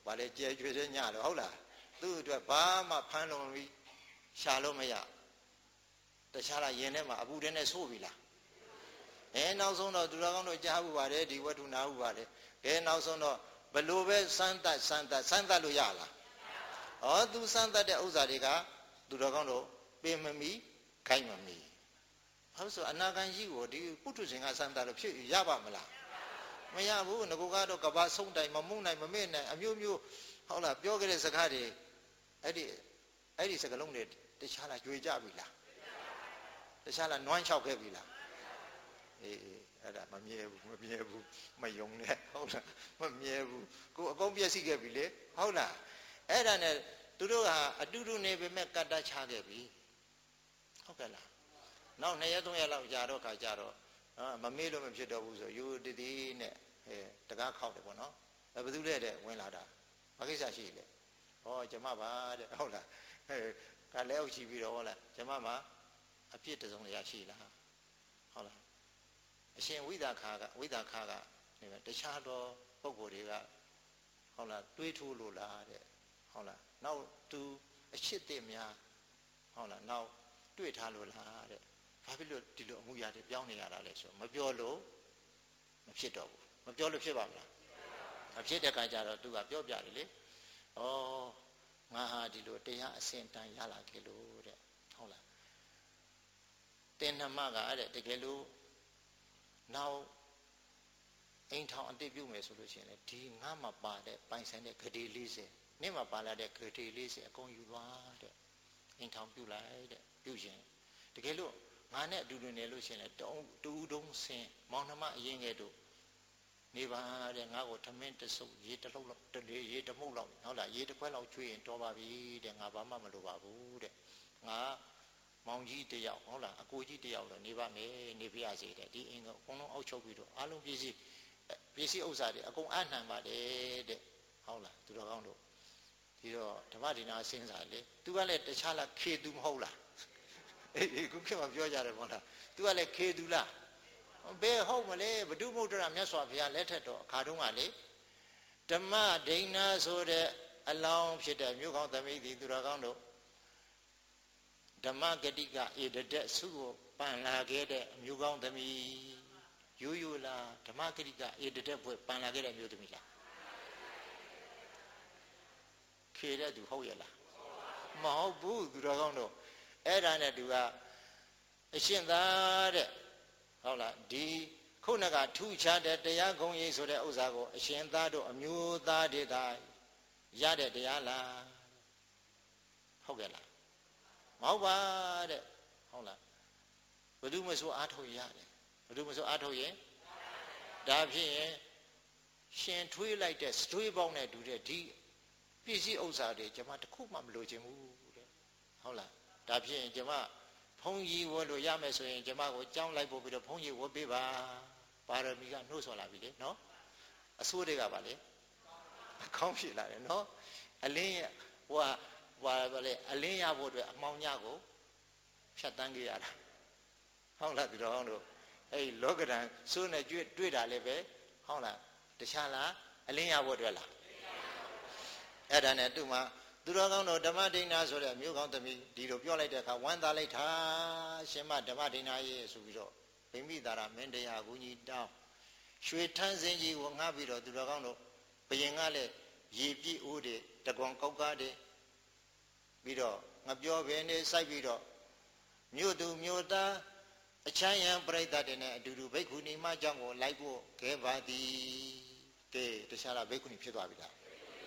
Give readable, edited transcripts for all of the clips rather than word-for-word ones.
ဘာလဲကြဲကျွေတဲ့ညတော့ဟုတ်လားသူ့အတွက်ဘာမှဖမ်းလုံးပြီးရှာလို့မရတခြားလားယင်ထဲမှာအပူထဲနဲ့ဆိုးပြီလားနောက်ဆုံးတော့သူတော်ကောင်းတို့ကြားဘူးပါတယ်ဒီဝတ္ထုနာဟုပါတယ်နောက်ဆုံးတော့ဘလို့ပဲစမ်းသတ်လို့ရလားသူစမ်းသတ်တဲ့ဥစ္စာတွေကသူတော်ကောင်းတို့ပေးမမီခိုင်းမမီဟုတ်ဆိုအနာဂံကြီးကိုဒီပုထုဇဉ်ကစမ်းသတ်လို့ဖြစ်ရပါမလားမရဘူးငကိုကတော့ကဘာဆုံးတိုင်မမှုနိုင်မမေ့နိုင်အမျိုးမျိုးဟုတ်လားပြောခဲ့တဲ့စကားတွေအဲ့ဒီစကားလုံးတွေတခြားလားကြွေကြပြီလားတခြားလားနွမ်းလျှောက်ခဲ့ပြီလားအဲ့ဒါမမြဲဘူးမယုံနဲ့ဟုတ်လားမမြဲဘူးကိုအကုန်ပြည့်စည်ခဲ့ပြီလေဟုတ်လားအဲ့ဒါနဲ့သူတို့ကအတူတူနေပေမဲ့ကတ္တချခဲ့ပြီဟုတ်ကဲ့လားနောက်2ရက်3ရက်လောက်ကြာတော့ခါကြတော့မမေ့လို့မဖြစ်တော့ဘူးဆိုယူတည်တည်နဲ့တကားခောက်တယ်ပေါ့နော်ဘယ်သူလဲတဲ့ဝင်လာတာဘာကိစ္စရှိလဲဟောကျမပါတဲ့ဟုတ်လားကလဲအုပ်ရှိပြီးတော့ဟုတ်လားကျမမှာအပြစ်တစုံတရာရှိလားဟုတ်လားအရှင်ဝိသခာကနေတခြားသောပုဂ္ဂိုလ်တွေကဟုတ်လားတွေးထိုးလို့လားတဲ့ဟုတ်လားနောက်သူအချစ်တဲ့များဟုတ်လားနောက်တွေ့ထားလို့လားတဲ့ဘာဖြစ်လို့ဒီလိုအမှုရတယ်ပြောင်းနေရတာလဲဆိုမပြောလို့မဖြစ်တော့ဘူးမပြောလို့ဖြစ်ပါမလားမဖြစ်တဲ့ခါကျတော့သူကပြောပြတယ်လေဩငါဟာဒီလိုတရားအစဉ်တန်ရလာခဲ့လို့တဲ့ဟုတ်လားတင်နှမကအဲ့တကယ်လို့နောက်အိမ်ထောင်အတိတ်ပြုမယ်ဆိုလို့ရှိရင်လေဒီငါမှပါတဲ့ပိုင်ဆိုင်တဲ့ဂတိ40နေ့မှပါလာတဲ့ဂတိ40အကုန်ယူသွားတဲ့အိမ်ထောင်ပြုလိုက်တဲ့ပြုရှင်တကယ်လို့ငါနဲ့အတူတူနေလို့ရှိရင်လေတူတုံးဆင်းမောင်နှမအရင်ကဲ့သို့နေပါတဲ့ငါ့ကိုထမင်းတစုပ်ရေတလုံးလောက်တလေရေတမုတ်လောက်ဟုတ်လားရေတစ်ခွက်လောက်ကျွေးရင်တော်ပါပြီတဲ့ငါဘာမှမလိုပါဘူးတဲ့ငါမောင်ကြီးတယောက်ဟုတ်လားအကိုကြီးတယောက်တော့နေပါမယ်နေပြရစေတဲ့ဒီအင်းကအကုန်လုံးအောက်ချုပ်ပြီးတော့အားလုံးပစ္စည်းဥစ္စာတွေအကုန်အနှံပါတယ်တဲ့ဟုတ်လားသူတော်ကောင်းတို့ဒီတော့ဓမ္မဒိနာစဉ်းစားလေသူကလည်းတခြားလားခေသူမဟုတ်လားခုခေတ်မှာပြောကြတယ်မဟုတ်လားသူကလည်းခေသူလားဘယ်ဟုတ်မလဲဘဒုမုဒ္ဒရာမြတ်စွာဘုရားလက်ထက်တော့အခါတုန်းကလေဓမ္မဒိနာဆိုတဲ့အလောင်းဖြစ်တဲ့မြို့ကောင်းသမိသည်သူတော်ကောင်းတို့ဓမ္မဂတိကဧတတက်စုကိုပန်လာခဲ့တဲ့အမျိုးကောင်းသမီးရိုးလားဓမ္မဂတိကဧတတက်ဘွဲ့ပန်လာခဲ့တဲ့အမျိုးသမီးလားခေတဲ့သူဟုတ်ရဲ့လားမဟုတ်ဘူးသူတော်ကောင်းတို့အဲ့ဒါနဲ့သူကအရှင်သာတဲ့ဟုတ်လားဒီခုနကထူခြားတဲ့တရားဂုံရိပ်ဆိုတဲ့ဥစ္စာကိုအရှင်သားတို့အမျိုးသားတွေသာရတဲ့တရားလားဟုတ်ကဲ့လားမဟုတ်ပါတဲ့ဟုတ်လားဘယ်သူမှဆိုအားထုတ်ရတယ်ဘယ်သူမှဆိုအားထုတ်ရင်ဒါဖြစ်ရင်ရှင်ထွေးလိုက်တဲ့စထွေးပေါင်းနဲ့တူတဲ့ဒီပစ္စည်းဥစ္စာတွေကျွန်မတခုမှမလိုချင်ဘူးတဲ့ဟုတ်လားဒါဖြစ်ရင်ကျွန်မဘုန်းကြီးဝတ်လို့ရမယ်ဆိုရင်ကျွန်မကိုကြောင်းလိုက်ပို့ပြီးတော့ဘုန်းကြီးဝတ်ပေးပါပါရမီကနှိုးဆော်လာပြီလေနော်အဆိုးတွေကပါလေခေါင်းဖြေလာတယ်နော်အလင်းဟိုဘာလဲအလင်းရဖို့အတွက်အမောင်ညကိုဖြတ်တန်းခဲ့ရတာဟုတ်လားဒီတော့တို့အဲ့လောကဓာတ်စိုးနဲ့တွေ့တာလည်းပဲဟုတ်လားတခြားလားအလင်းရဖို့အတွက်လားအဲ့ဒါနဲ့သူ့မှာသူတော်ကောင်းတို့ဓမ္မဒိနာဆိုတဲ့မြို့ကောင်းသမီးဒီလိုပြောလိုက်တဲ့အခါဝမ်းသာလိုက်တာရှင်မဓမ္မဒိနာရဲ့ဆိုပြီးတော့ဗိမိသာရမင်းတရားကူကြီးတောင်းရွှေထန်းစင်းကြီးကိုငှားပြီးတော့သူတော်ကောင်းတို့ဘယင်ကလည်းရေပြည့်ဦးတွေတကွန်ကောက်ကားတွေပြီးတော့ငပြောပင်တွေစိုက်ပြီးတော့မြို့သူမြို့သားအချမ်းရံပြိဿတွေနဲ့အတူတူဘိက္ခုနီမเจ้าကိုလိုက်ဖို့ခဲပါသည်ကဲတခြားလားဘိက္ခုနီဖြစ်သွားပြီလား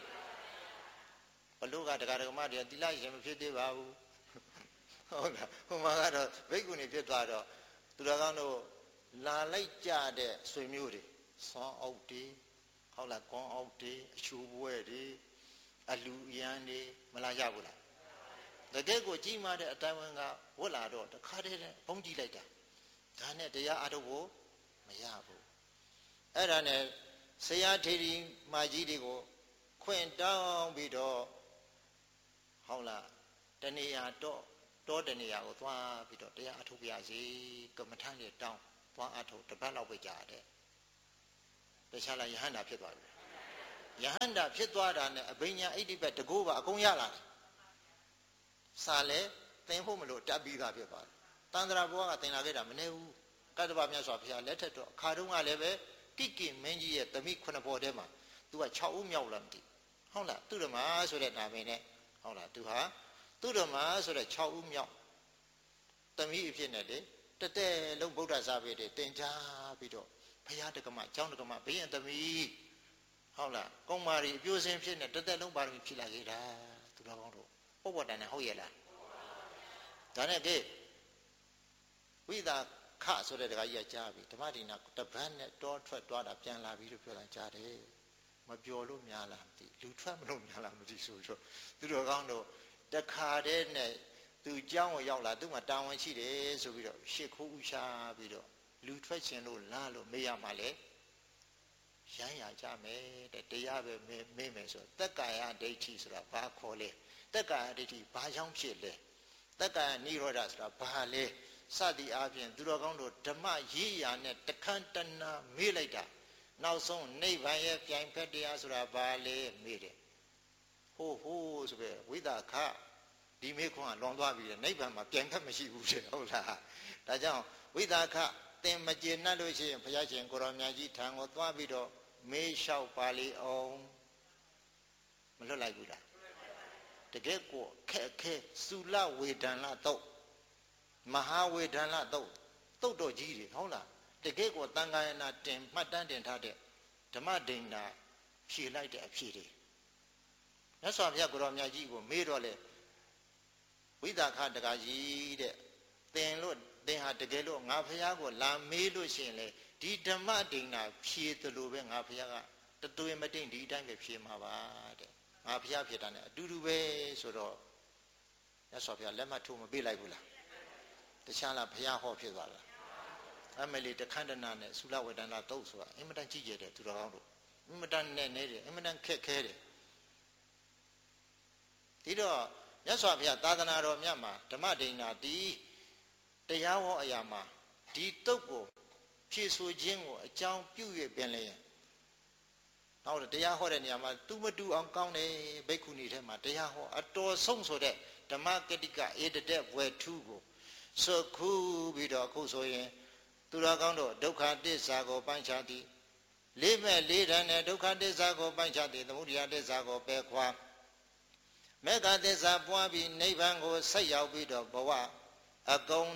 ဘလို့ကတရားဓမ္မတွေတိလရှင်မဖြစ်သေးပါဘူးဟုတ်လားဟိုမှာကတော့ဘိက္ခုနီဖြစ်သွားတော့သူတော်ကောင်းတို့လာလိုက်ကြတဲ့ဆွေမျိုးတွေဆွမ်းအုပ်တွေဟုတ်လားကွန်အုပ်တွေအချိုးပွဲတွေအလူရန်တွေမလာကြဘူးလားတကယ်ကိုကြီးမားတဲ့အတိုင်းဝန်ကဝတ်လာတော့တခါတည်းဘုံကြည့်လိုက်တာဒါနဲ့တရားအားထုတ်ဖို့မရဘူးအဲ့ဒါနဲ့ဆရာထေရီမာကြီးတွေကိုခွင့်တောင်းပြီးတော့ဟုတ်လားတဏှာတောတဏှာကိုသွားပြီးတော့တရားအထုတ်ပြစီကမ္မထမ်းတွေတောင်းသွားအထုတ်တပတ်လောက်ပဲကြာတယ်တခြားလားယဟန္တာဖြစ်သွားပြီယဟန္တာဖြစ်သွားတာနဲ့အဘိညာဣတိပတ်တကိုးပါအကုန်ရလာတယ်စာလဲသင်ဖို့မလို့တက်ပြီးသားဖြစ်သွားတယ်တန်ត្រာဘွားကသင်လာခဲ့တာမနေဘူးကတ္တဗမြတ်စွာဘုရားလက်ထက်တော့အခါတုန်းကလည်းပဲကိကိမင်းကြီးရဲ့သမီး9ပေါ်ထဲမှာသူက6ဦးမြောက်လာမသိဟုတ်လားသူဓမ္မဆိုတဲ့နာမည်နဲ့ဟုတ်လားသူဟာသူဓမ္မဆိုတဲ့6ဦးမြောက်သမီးအဖြစ်နဲ့လေတက်တဲ့လုံးဗုဒ္ဓစာပေတွေတင်ကြားပြီးတော့ဘုရားတက္ကမကျောင်းတက္ကမဘိယံသမီးဟုတ်လားကုံမာရီအပြိုးစင်းဖြစ်နေတက်တဲ့လုံးပါရမီဖြစ်လာခဲ့တာသူတော်ကောင်းတို့ပုပ္ပတန်နဲ့ဟုတ်ရဲ့လားဒါနဲ့ကဲဝိသခဆိုတဲ့တခါကြီးကကြားပြီဓမ္မဒိနာတပတ်နဲ့တောထွက်သွားတာပြန်လာပြီလို့ပြောတာကြားတယ်မပြောလို့များလားမသိလူထွက်မလို့များလားမသိဆိုတော့သူတော်ကောင်းတို့တခါတည်းနဲ့သူเจ้าကိုရောက်လာသူ့မှာတာဝန်ရှိတယ်ဆိုပြီးတော့ရှစ်ခိုးဥရှာပြီးတော့လူထွက်ခြင်းလို့လားလို့မေးရမှာလေရမ်းရကြမယ်တဲ့တရားပဲမေးမယ်ဆိုတက္ကာယဒိဋ္ဌိဆိုတာဘာခေါ်လဲတက္ကာယဒိဋ္ဌိဘာကြောင့်ဖြစ်လဲတက္ကာယနိရောဓဆိုတာဘာလဲစသည်အားဖြင့်သူတော်ကောင်းတို့ဓမ္မရေးရာနဲ့တခန့်တနာမေးလိုက်တာနောက်ဆုံးနိဗ္ဗာန်ရဲ့ပြိုင်ဖက်တရားဆိုတာဘာလဲမေးတယ်ဟိုဆိုပဲဝိသခဒီမေခွန်းကလွန်သွားပြီနိဗ္ဗာန်မှာပြိုင်ဖက်မရှိဘူးတဲ့ဟုတ်လားဒါကြောင့်ဝိသခသင်မကျေနပ်လို့ရှိရင်ဘုရားရှင်ကိုရောင်မြတ်ကြီးထံကိုသွားပြီးတော့မေးလျှောက်ပါလေအောင်မလွတ်လိုက်ဘူးလားတကယ်ကိုခက်ခဲသုလဝေဒန်လတော့မဟာဝေဒန်လတော့တော့ကြီးတွေဟုတ်လားတကယ်ကိုတန်ခါယနာတင်မှတ်တမ်းတင်ထားတဲ့ဓမ္မဒိဏဖြေလိုက်တဲ့အဖြေတွေမြတ်စွာဘုရားကိုရောင်မြတ်ကြီးကိုမေးတော့လေဝိသခတကကြီးတဲ့သင်ဟာတကယ်လို့ငါဘုရားကိုလာမေးလို့ရှိရင်လေဒီဓမ္မဒိဏဖြေသလိုပဲငါဘုရားကတသွေးမတိမ်ဒီအတိုင်းပဲဖြေမှာပါတဲ့ငါဘုရားဖြစ်တာ ਨੇ အတူတူပဲဆိုတော့မြတ်စွာဘုရားလက်မှတ်ထိုးမပေးလိုက်ဘူးလားတခြားလားဘုရားဟောဖြစ်သွားလားအမလီတခန္ဓနာနဲ့သုလဝေဒနာတုတ်ဆိုတာအင်မတန်ကြည့်ကြတယ်သူတော်ကောင်းတို့အင်မတန်နဲ့နေတယ်အင်မတန်ခက်ခဲတယ်ဒီတော့မြတ်စွာဘုရားသာသနာတော်မြတ်မှာဓမ္မဒိဏဒီတရားဟောအရာမှာဒီတုတ်ကိုဖြည့်ဆိုခြင်းကိုအကြောင်းပြု၍ပင်လည်းနောက်တရားဟောတဲ့နေရာမှာသူမတူအောင်ကောင်းတယ်ဘိက္ခုနီထဲမှာတရားဟောအတော်ဆုံးဆိုတဲ့ဓမ္မကတိကဧတတဲ့ဘွယ်ထူးကိုစုခုပြီးတော့အခုဆိုရင်သူတော်ကောင်းတို့ဒုက္ခသစ္စာကိုပိုင်းခြားသည်လေးမဲ့လေးတန်းနဲ့ဒုက္ခသစ္စာကိုပိုင်းခြားသည်သမုဒယသစ္စာကိုပယ်ခွာမေဃသစ္စာပွားပြီးနိဗ္ဗာန်ကိုဆက်ရောက်ပြီးတော့ဘဝအကုန်